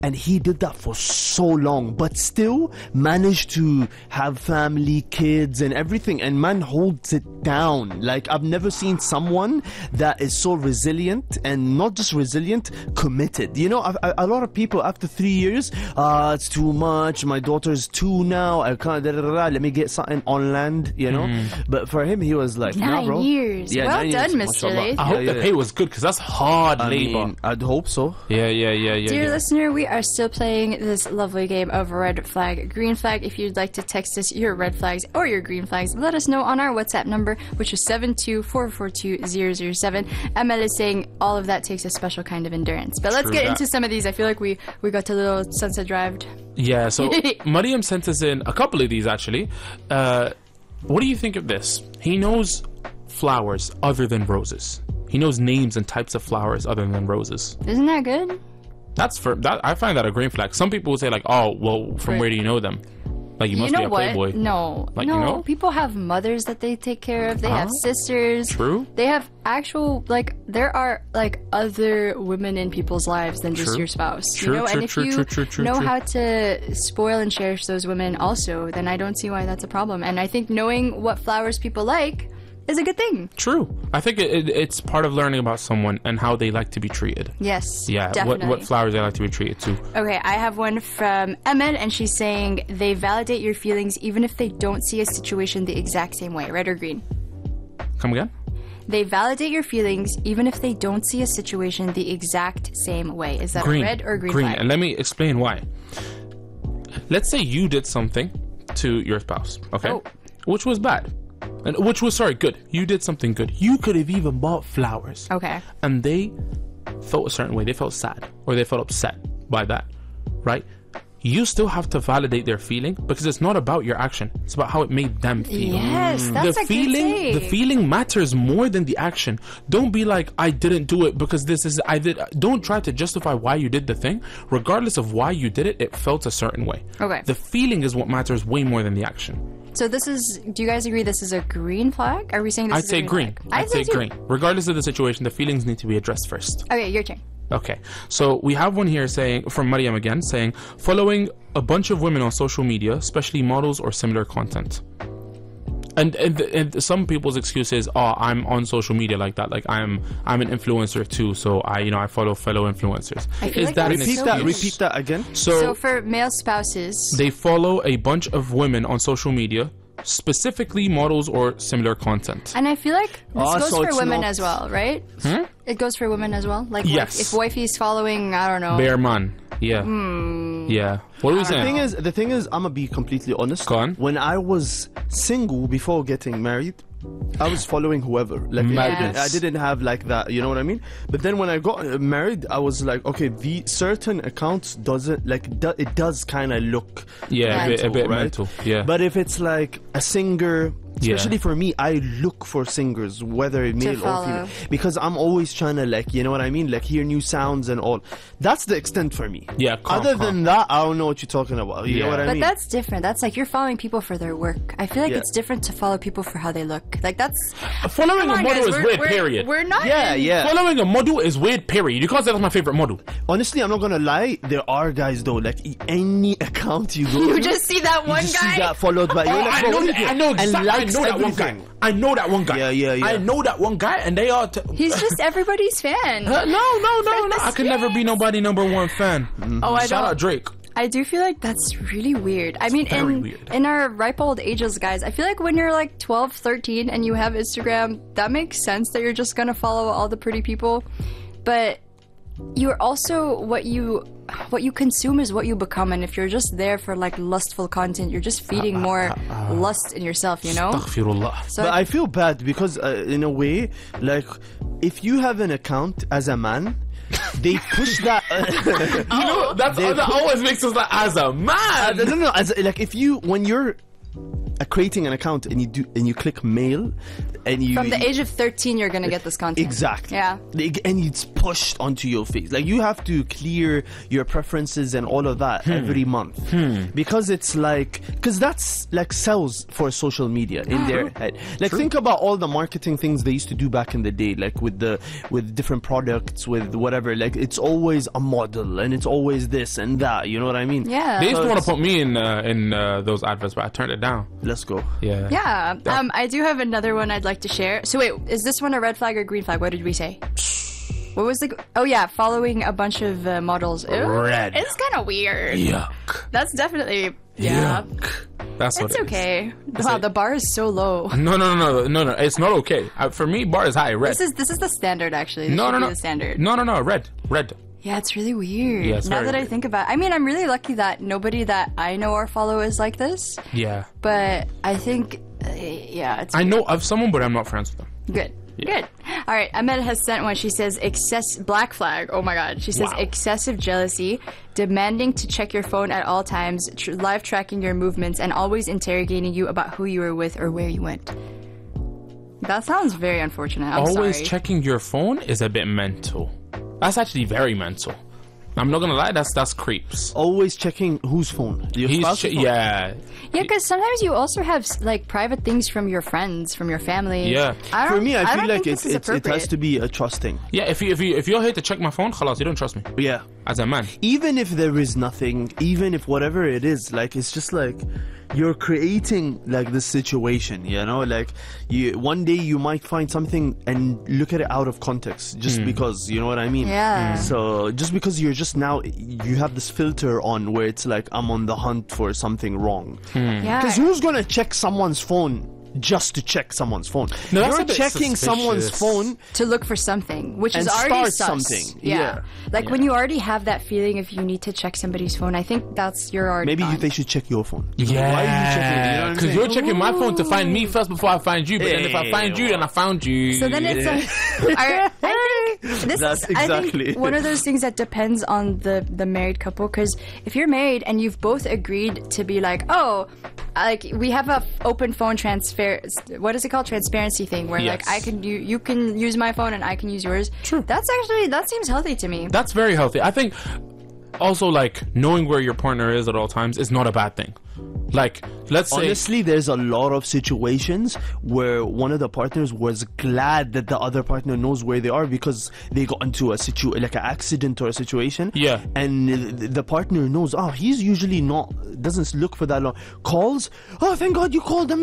And he did that for so long, but still managed to have family, kids, and everything. And man holds it down. Like, I've never seen someone that is so resilient, and not just resilient, committed. You know, a lot of people after 3 years, it's too much. My daughter's 2 now. I can't. Let me get something on land. You know. But for him, he was like, 9 bro. years. Yeah, well 9 done, years, Mr. mashallah. Laith. I hope the pay was good, because that's hard labor. I mean, I'd hope so. Yeah. Dear listener, we are still playing this lovely game of red flag, green flag. If you'd like to text us your red flags or your green flags, let us know on our WhatsApp number, which is 72442-007. ML is saying all of that takes a special kind of endurance. But let's get into some of these. I feel like we got a little sunset drived. Yeah, so Mariam sent us in a couple of these, actually. What do you think of this? He knows flowers other than roses. He knows names and types of flowers other than roses. Isn't that good? I find that a green flag. Some people will say like, oh, well, from where do you know them? Like, you must be a playboy. No, like, no. You know? People have mothers that they take care of. They have sisters. True. They have actual, like, there are like other women in people's lives than just your spouse. True, you know, and if you know true. how to spoil and cherish those women, also, then I don't see why that's a problem. And I think knowing what flowers people like is a good thing. True. I think it's part of learning about someone and how they like to be treated. Yes. Yeah. Definitely. What flowers they like to be treated to. Okay, I have one from Emma, and she's saying they validate your feelings even if they don't see a situation the exact same way. Red or green? Come again? They validate your feelings even if they don't see a situation the exact same way. Is that green. a red or green Green. flag? And let me explain why. Let's say you did something to your spouse, okay? Oh. Which was bad. And which was, good. You did something good. You could have even bought flowers. Okay. And they felt a certain way. They felt sad. Or they felt upset by that. Right? You still have to validate their feeling, because it's not about your action. It's about how it made them feel. Yes, that's a good take. The feeling matters more than the action. Don't be like, I didn't do it because I did. Don't try to justify why you did the thing. Regardless of why you did it, it felt a certain way. Okay. The feeling is what matters way more than the action. So do you guys agree this is a green flag? Are we saying this I'd is say a green green. flag? I'd say green. Regardless of the situation, the feelings need to be addressed first. Okay, your turn. Okay, so we have one here saying, from Mariam again, saying, following a bunch of women on social media, especially models or similar content. And some people's excuse is, oh, I'm on social media like that, like I'm an influencer too, so I follow fellow influencers. Is that Repeat that again. So for male spouses, they follow a bunch of women on social media, specifically models or similar content. and I feel like this goes so for it's women not- as well, right? It goes for women as well. Like, Yes. if wifey's following, I don't know. Bear man. Yeah. Yeah. What are we saying? The thing is, I'm gonna be completely honest. Go on. When I was single before getting married, I was following whoever. Like, Madness. I didn't have like that. You know what I mean? But then when I got married, I was like, okay, the certain accounts doesn't like it does kind of look Yeah, a bit right? mental. Yeah. But if it's like a singer, especially Yeah. for me, I look for singers, whether male or follow. female, because I'm always trying to, like, you know what I mean, like hear new sounds and all. That's the extent for me. Yeah, Other than that, I don't know what you're talking about. You know what I But mean? that's different. That's like you're following people for their work. I feel like Yeah. it's different to follow people for how they look. Like, that's... Following Come a on, model guys, is weird, period. We're not... Yeah. Following a model is weird, period. You can't say that's my favorite model. Honestly, I'm not gonna lie. There are guys though, like any account you go You to, just see that one you guy. see that followed by. You're like, I bro, know what that. is it? I know And exactly. I likes know that one everything. guy. I know that one guy. Yeah. I know that one guy, and they are. He's just everybody's fan. No. I could never be nobody number one fan. Oh, I Shout don't. out Drake. I do feel like that's really weird. I mean, very weird. in our ripe old ages, guys, I feel like when you're like 12, 13 and you have Instagram, that makes sense that you're just gonna follow all the pretty people. But you're also what you consume is what you become, and if you're just there for like lustful content, you're just feeding more lust in yourself, you know? Astaghfirullah. So But I feel bad because, in a way, like if you have an account as a man, they push that. That always makes us like, as a man. No. As like when you're creating an account and you click mail, and you From the age of 13, you're gonna get this content. exactly, Yeah. and it's pushed onto your face. Like you have to clear your preferences and all of that every month because it's like that's like sells for social media in their head. Like think about all the marketing things they used to do back in the day, like with different products, with whatever. Like it's always a model and it's always this and that. You know what I mean? Yeah. They used to want to put me in those adverts, but I turned it down. Let's go. Yeah. Yeah. I do have another one I'd like to share. So wait, is this one a red flag or green flag? What did we say? What was the? Oh yeah, following a bunch of models. Ew, Red. It's kind of weird. Yuck. That's definitely Yuck. That's what It's it is. okay. Wow, the bar is so low. No. It's not okay. For me, bar is high. Red. This is the standard actually. This No. should be the standard. No. Red. Yeah, it's really weird. Yeah, it's now very that I weird. think about it. I mean, I'm really lucky that nobody that I know or follow is like this. Yeah. But I think, yeah, it's I know of someone, but I'm not friends with them. good. Good. All right, Ahmed has sent one. She says, black flag. Oh my God. She says, Wow. excessive jealousy, demanding to check your phone at all times, live tracking your movements, and always interrogating you about who you were with or where you went. That sounds very unfortunate. I'm Always sorry. checking your phone is a bit mental. That's actually very mental. I'm not gonna lie, that's creeps. Always checking whose phone? Your spouse's phone? Yeah. Yeah, because sometimes you also have like private things from your friends, from your family. Yeah. For me, I feel don't like think this is it has appropriate. to be a trusting. Yeah, if you're here to check my phone, khalas, you don't trust me. Yeah. As a man. Even if there is nothing, even if whatever it is, like it's just like you're creating like this situation, you know, like one day you might find something and look at it out of context just because, you know what I mean? Yeah. So just because you're just now you have this filter on where it's like I'm on the hunt for something wrong. Yeah. Because who's gonna check someone's phone just to check someone's phone? No, that's You're a bit checking someone's suspicious. phone. To look for something, which And is already start sus. something. Yeah. Yeah. Like when you already have that feeling if you need to check somebody's phone, I think you're already Maybe gone. they should check your phone. Yeah. Why are you checking it? You know what I'm Because saying? you're checking my phone to find me first before I find you. But then if I find you, then I found you. So then it's like, I think this That's is I exactly think one of those things that depends on the married couple. Because if you're married and you've both agreed to be like, oh, like we have a open phone transfer. What is it called? Transparency thing where Yes. like you can use my phone and I can use yours. True. That seems healthy to me. That's very healthy. I think also like knowing where your partner is at all times is not a bad thing. Like, let's say Honestly, there's a lot of situations where one of the partners was glad that the other partner knows where they are because they got into a like an accident or a situation. Yeah. And the partner knows, oh, he's usually doesn't look for that long. Calls, oh, thank God you called.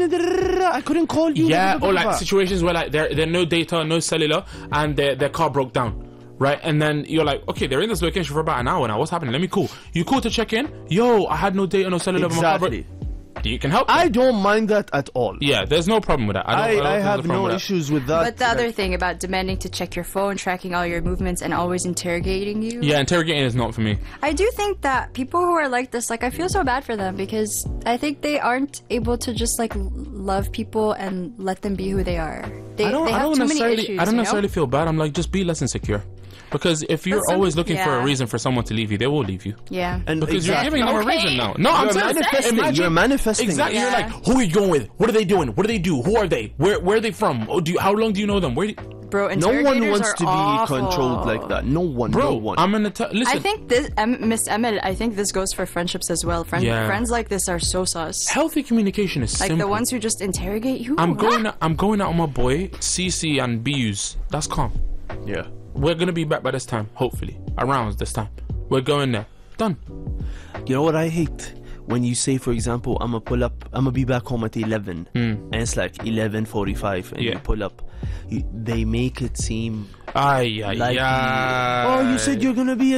I couldn't call you. yeah, or like situations where like there no data, no cellular, and their car broke down. Right, and then you're like, okay, they're in this location for about an hour now. What's happening? Let me call. You call to check in. Yo, I had no data, no cellular. Exactly. You can help. I don't mind that at all. Yeah, there's no problem with that. I don't I think have there's a problem no with that. issues with that. But the other thing about demanding to check your phone, tracking all your movements, and always interrogating you. Yeah, interrogating is not for me. I do think that people who are like this, like, I feel so bad for them because I think they aren't able to just like love people and let them be who they are. They have too many issues. I don't you know? necessarily feel bad. I'm like, just be less insecure. Because if you're some- always looking for yeah. a reason for someone to leave you, they will leave you. Yeah. And Because exactly. you're giving them a Okay. reason now. No, I'm You're saying, manifesting. imagine- You're manifesting. Exactly. Yeah. You're like, who are you going with? What are they doing? What do they do? Who are they? Where are they from? Oh, how long do you know them? Bro, No one interrogators wants are to be awful. controlled like that. No one. Bro, no one. I'm gonna tell. Listen, I think this, Miss Emmett, I think this goes for friendships as well. Yeah. Friends like this are so sus. healthy communication is Like simple. the ones who just interrogate you. I'm going out with my boy CC and BUs. That's calm. Yeah. We're gonna be back by this time, hopefully. Around this time. We're going there. Done. You know what I hate? When you say, for example, I'm gonna be back home at 11, and it's like 11:45, and Yeah. you pull up. They make it seem Ay, like, oh, you said you're gonna be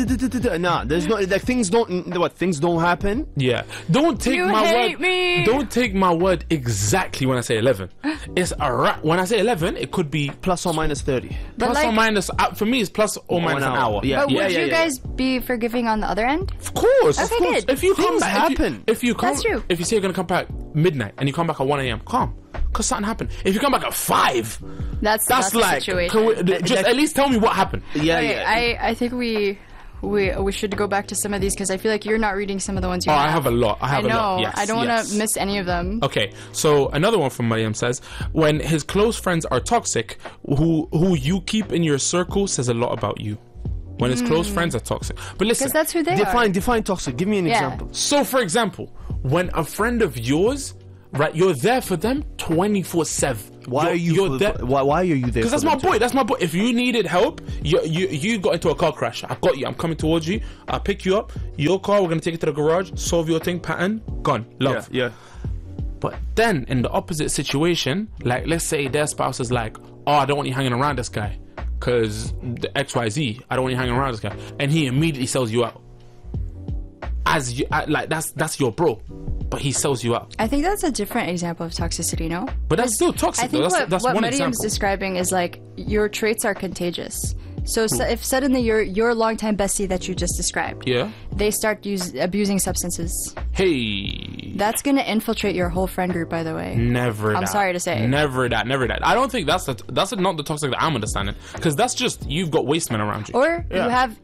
a nah. There's no like things don't happen. Yeah. Don't take You my hate word. me. Don't take my word exactly when I say 11. It's when I say 11, it could be Plus or minus 30. But plus like, or minus. For me, it's plus or minus an hour. Yeah. but would you guys be forgiving on the other end? Of course. Okay, of course. good. If you come Things back, happen. If you come, That's true. If you say you're gonna come back midnight and you come back at 1 a.m., calm. Cause something happened. If you come back at 5, That's that's the like situation. just at least tell me what happened. Yeah, Okay, yeah. I think we we should go back to some of these because I feel like you're not reading some of the ones you Oh, have. I have a lot. I have a lot. Yes, I don't want yes. to miss any of them. Okay, so another one from Mariam says, when his close friends are toxic, who you keep in your circle says a lot about you. When his close friends are toxic. But listen, Because that's who they are. Define toxic. Give me an example. so for example, when a friend of yours, right, you're there for them 24/7. Why are you there? Why are you there? Because that's my boy. That's my boy. If you needed help, you got into a car crash. I got you. I'm coming towards you. I'll pick you up. Your car. We're gonna take it to the garage. Solve your thing. Pattern. Gone. Love. Yeah. But then in the opposite situation, like let's say their spouse is like, oh, I don't want you hanging around this guy because the XYZ. I don't want you hanging around this guy, and he immediately sells you out. As you like, that's your bro, but he sells you out. I think that's a different example of toxicity, no? But that's still toxic. I think though. That's what one Mariam's example. describing is like your traits are contagious. So if suddenly your longtime bestie that you just described, Yeah. they start abusing substances, Hey. that's gonna infiltrate your whole friend group. By the way, Never. I'm that. sorry to say. Never that. I don't think that's not the toxic that I'm understanding. Because that's just you've got waste men around you. or you have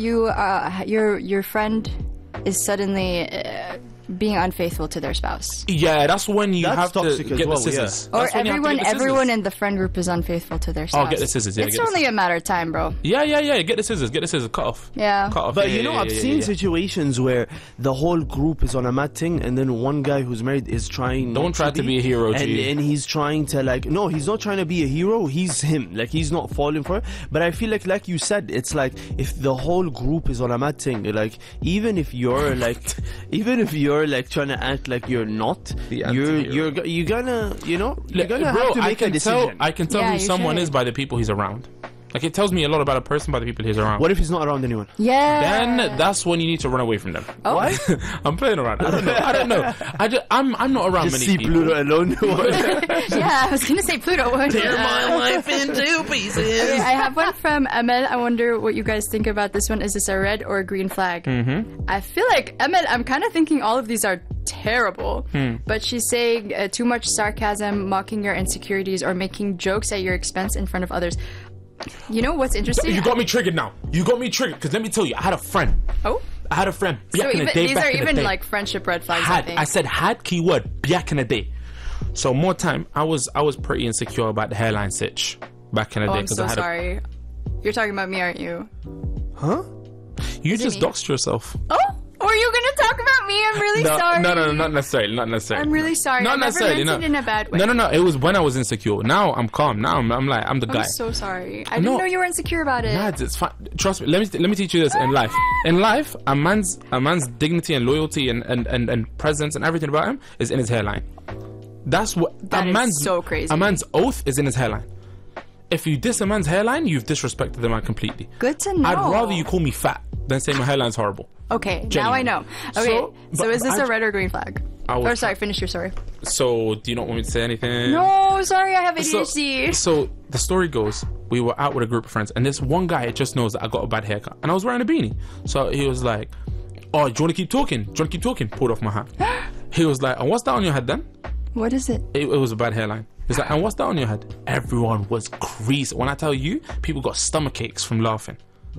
your friend is suddenly being unfaithful to their spouse, Yeah, that's when you That's have to toxic as get well, the scissors. or That's when you have to get the scissors. everyone in the friend group is unfaithful to their spouse. get the scissors, yeah, it's get the only a matter of time, bro. Yeah. Get the scissors. Cut off. Yeah. Cut off. But Yeah, you know, yeah, I've yeah, seen yeah. situations where the whole group is on a mad thing, and then one guy who's married is trying. Don't not try to be a hero, G. and he's trying to no, he's not trying to be a hero. He's him. Like he's not falling for it. But I feel like you said, it's like if the whole group is on a mad thing, like even if you're like trying to act like you're not, The you're gonna Bro, have to make a decision. I can tell Yeah, who you someone should. is by the people he's around. Like it tells me a lot about a person by the people he's around. What if he's not around anyone? Yeah. Then that's when you need to run away from them. Oh. Why? I'm playing around. I don't know. I'm not around Just many see people. Pluto alone. Yeah, I was gonna say Pluto. Tear my life into pieces. Okay, I have one from Ahmed. I wonder what you guys think about this one. Is this a red or a green flag? Mm-hmm. I feel like, Ahmed, I'm kind of thinking all of these are terrible. But she's saying too much sarcasm, mocking your insecurities, or making jokes at your expense in front of others. You know what's interesting? You got me triggered now. You got me triggered because let me tell you, I had a friend. Oh? I had a friend So back in the day. these back are in the even day. like friendship red flags, I think. I said had keyword back in the day. So more time, I was pretty insecure about the hairline sitch back in the Oh, day I'm because so I had sorry. You're talking about me, aren't you? Huh? you it just me? doxed yourself. Oh? Were you gonna talk about me? I'm really sorry. No, not necessarily. I'm really sorry. Not I never necessarily. meant it in a bad way. No. It was when I was insecure. Now I'm calm. Now I'm the guy. I'm so sorry. I didn't No. know you were insecure about it. Lads, it's fine. Trust me. Let me teach you this in life. In life, a man's dignity and loyalty and presence and everything about him is in his hairline. That's what That a is man's so crazy. A man's oath is in his hairline. If you diss a man's hairline, you've disrespected the man completely. Good to know. I'd rather you call me fat than say my hairline's horrible. Okay, now Genuinely. I know. Okay, So, so but is this I- a red or green flag? I was Or sorry, finish your story. So, do you not want me to say anything? No, sorry, I have So, ADHD. so the story goes, we were out with a group of friends, and this one guy just knows that I got a bad haircut, and I was wearing a beanie. So he was like, "Oh, do you want to keep talking? Do you want to keep talking?" Pulled off my hat. He was like, "And what's that on your head then?" What is it? It was a bad hairline. He's like, "And what's that on your head?" Everyone was creased. When I tell you, people got stomach aches from laughing.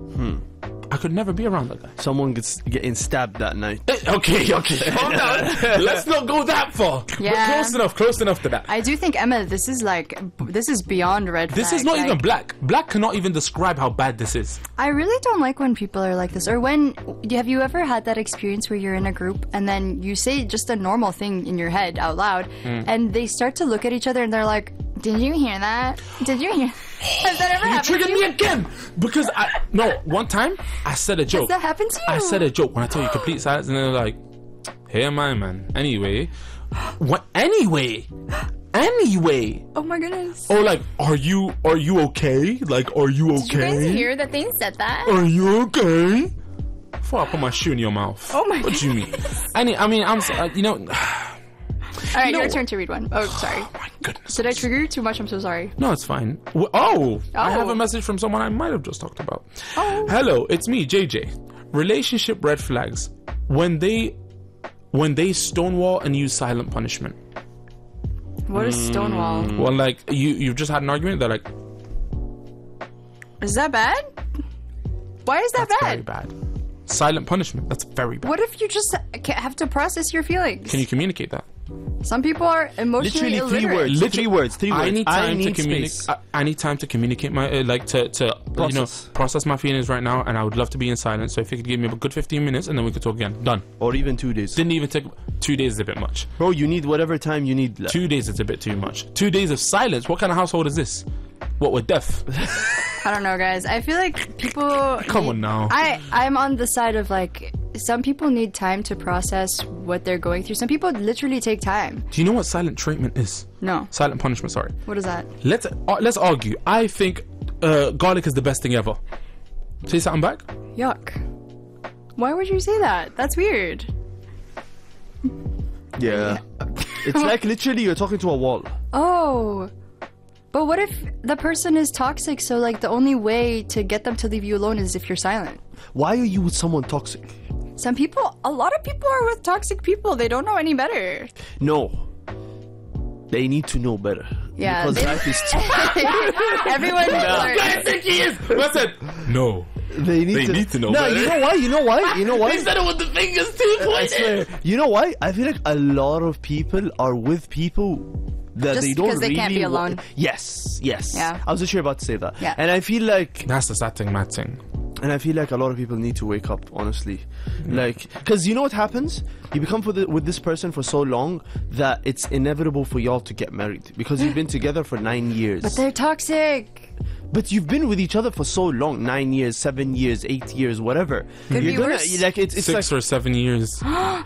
I could never be around that guy. Someone getting stabbed that night. Okay. Calm down. Let's not go that far. Yeah. But close enough to that. I do think, Emma, this is beyond red flag. This is not Like, even black. Black cannot even describe how bad this is. I really don't like when people are like this. Or have you ever had that experience where you're in a group and then you say just a normal thing in your head out loud and they start to look at each other and they're like, "Did you hear that? Did you hear?" Has that ever You happened triggered to you? me again because one time I said a joke. Has that happened to you? I said a joke when I told you complete silence, and they're like, "Hey, my man." Anyway, what? Anyway. Oh my goodness. Or like, are you okay? Like, are you Did you okay? guys hear that they said that? Are you okay? Before I put my shoe in your mouth. Oh my What do you mean? I'm you know. All right, know your what? turn to read one. Oh, sorry. Oh my goodness. Did I trigger you too much? I'm so sorry. No, it's fine. I have a message from someone I might have just talked about. Oh. Hello, it's me, JJ. Relationship red flags when they stonewall and use silent punishment. What is Stonewall? Well, like you've just had an argument. They're like, Is that bad? Why is that "That's bad? very bad." Silent punishment. That's very bad. What if you just have to process your feelings? Can you communicate that? Some people are emotionally Literally three illiterate. words. Three words. I need time to need communicate. space. I need time to communicate my process my feelings right now, and I would love to be in silence. So if you could give me a good 15 minutes, and then we could talk again. Done. Or even 2 days. Didn't even take 2 days. Is a bit much. Bro, you need whatever time you need. 2 days is a bit too much. 2 days of silence. What kind of household is this? What, with death? I don't know, guys. I feel like people. Come on now. I'm on the side of like some people need time to process what they're going through. Some people literally take time. Do you know what silent treatment is? No. Silent punishment. Sorry. What is that? Let's argue. I think garlic is the best thing ever. Say something back. Yuck. Why would you say that? That's weird. Yeah. It's like literally you're talking to a wall. Oh. But what if the person is toxic, so like the only way to get them to leave you alone is if you're silent? Why are you with someone toxic? A lot of people are with toxic people. They don't know any better. No. They need to know better. Yeah, Because they- life is Everyone I think he is. Listen. No. They need to know No, better. you know why? You know why? You know why? He said it with the fingers too. I swear. You know why? I feel like a lot of people are with people that Just they don't because they really can't be wa- alone. Yes. Yeah. I was literally about to say that. Yeah. And I feel like That's the sad thing, mad thing. a lot of people need to wake up, honestly. Like, because you know what happens? You become with this person for so long that it's inevitable for y'all to get married because you've been together for 9 years. But they're toxic. But you've been with each other for so long, 9 years, 7 years, 8 years, whatever. Could You're be gonna worse. like it's 6 like or 7 years.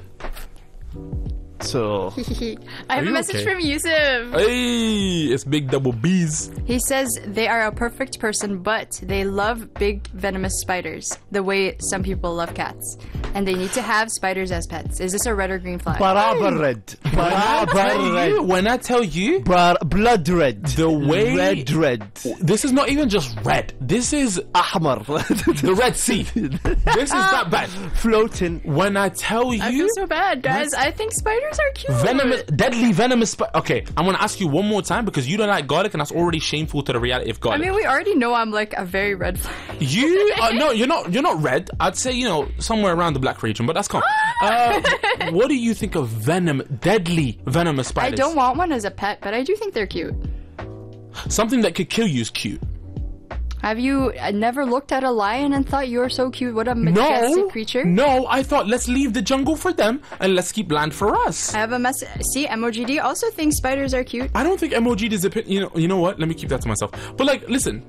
so. I have a you message okay? from Yusuf. Hey, it's big double B's. He says they are a perfect person, but they love big venomous spiders the way some people love cats. And they need to have spiders as pets. Is this a red or green flag? Barabar red. Barabar red. When I tell you, Blood red. The way- Red. this is not even just red. This is Ahmar. the Red Sea. This is that bad. Floating. When I tell I feel you, so bad, guys. I think spiders are cute. deadly venomous. Okay, I'm gonna ask you one more time because you don't like garlic, and that's already shameful to the reality of I garlic. mean, we already know I'm like a very red flag. You no, you're not red. I'd say somewhere around the black region, but that's calm. What do you think of deadly venomous I spiders? don't want one as a pet, but I do think they're cute. Something that could kill you is cute. Have you never looked at a lion and thought you're so cute? What a majestic creature. No, I thought let's leave the jungle for them and let's keep land for us. I have a message. See, MOGD also thinks spiders are cute. I don't think MOG is opinion. You know what? Let me keep that to myself. But like, listen.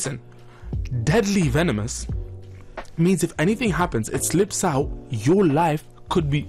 Deadly venomous means if anything happens, it slips out. Your life could be.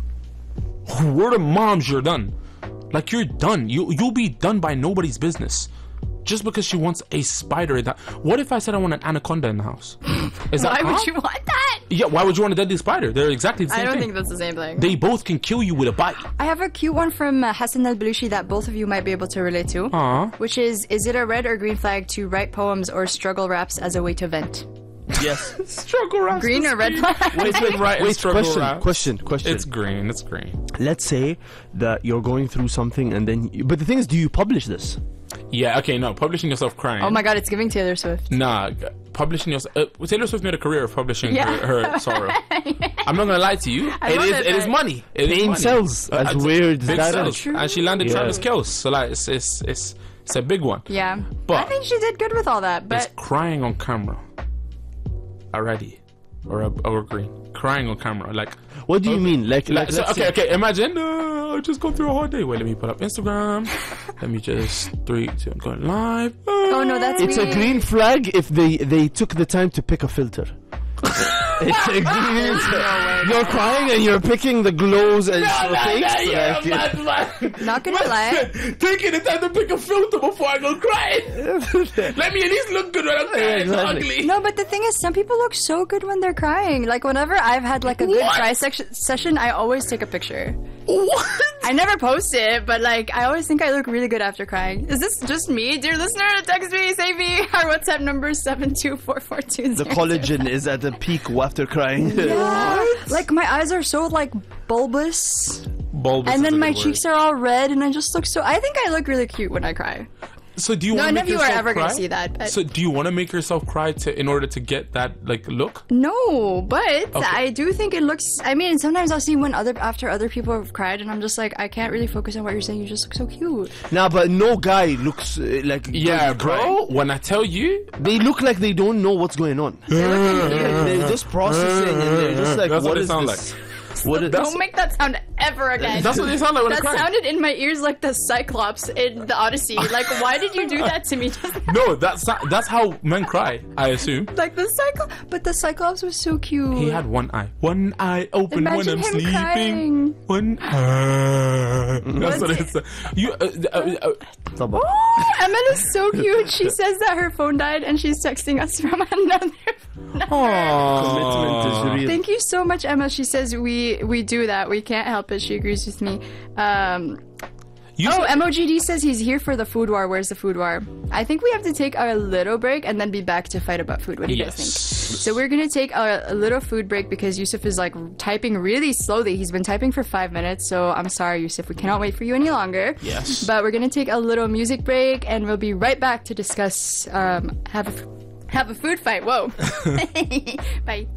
Word of moms, you're done. Like you're done. You'll be done by nobody's business. Just because she wants a spider in that. What if I said I want an anaconda in the house? Is that Why calm? would you want that? Yeah, why would you want a deadly spider? They're exactly the same I don't thing. think that's the same thing. They both can kill you with a bite. I have a cute one from Hassan al-Balushi that both of you might be able to relate to. Aw. Which is it a red or green flag to write poems or struggle raps as a way to vent? Yes. Struggle raps. Green or red flag? Wait, Question. It's green. It's green. Let's say that you're going through something and then. But the thing is, do you publish this? Yeah. Okay. No. Publishing yourself crying. Oh my god, it's giving Taylor Swift. Nah. Publishing yourself. Taylor Swift made a career of publishing Yeah. her sorrow. I'm not gonna lie to you. I love It is that. money. It is Pain money. sells. As weird as Big that sells. is. And she landed Yeah. Travis Kelce. So like, it's a big one. Yeah. But- I think she did good with all that, It's but crying on camera. Already. Or green. Crying on camera. Like. What do you mean? Like So, let's say- okay. Imagine I just go through a hard day. Wait, let me put up Instagram. Let me just 3, 2, I'm going live. oh no, that's It's me. a green flag if they took the time to pick a filter. It's a green flag. You're crying and you're picking the glows and fakes. Like, Not gonna lie. Taking the time to pick a filter before I go crying. Let me at least look good when I'm crying. It's Exactly. ugly. No, but the thing is, some people look so good when they're crying. Like, whenever I've had like a good What? cry session, I always take a picture. What? I never post it, but like, I always think I look really good after crying. Is this just me? Dear listener, text me, save me. Our WhatsApp number is 72442. the collagen is at a peak after crying. Yeah. Like, my eyes are so like bulbous. Bulbous And is a then my good cheeks are all red, and I just look so. I think I look really cute when I cry. So do you want to None make of you are yourself ever cry? gonna see that. But So do you want to make yourself cry in order to get that like look? no, but I do think it looks. I mean, sometimes I'll see after other people have cried, and I'm just like, I can't really focus on what you're saying. You just look so cute. Nah, but no guy looks like Yeah, doesn't cry. bro. When I tell you, They look like they don't know what's going on. They're just processing and they're just like, That's what what they is sound this? What is Don't make that sound ever again. that's what they sound like when I That cry. sounded in my ears like the Cyclops in the Odyssey. Like, why did you do that to me? No, that's how men cry. I assume. Like the Cyclops, but the Cyclops was so cute. He had one eye open when Imagine I'm him sleeping. crying. One that's what it's. You. Oh, Emma is so cute. She says that her phone died and she's texting us from another. commitment is real. Thank you so much, Emma. She says we do that. We can't help it. She agrees with me. You said- MOGD says he's here for the food war. Where's the food war? I think we have to take a little break and then be back to fight about food. What do you guys think? So we're gonna take a little food break because Yusuf is like typing really slowly. He's been typing for 5 minutes. So I'm sorry, Yusuf. We cannot wait for you any longer. Yes. But we're gonna take a little music break and we'll be right back to discuss have a food fight. Whoa. Bye.